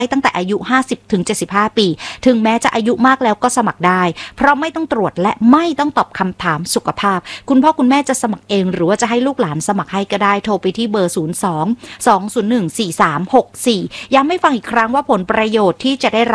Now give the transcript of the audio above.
ตั้งแต่อายุ50ถึง75ปีถึงแม้จะอายุมากแล้วก็สมัครได้เพราะไม่ต้องตรวจและไม่ต้องตอบคำถามสุขภาพคุณพ่อคุณแม่จะสมัครเองหรือว่าจะให้ลูกหลานสมัครให้ก็ได้โทรไปที่เบอร์02 201 4364ย้ำให้ฟังอีกครั้งว่าผลประโยชน์ที่จะได้รับ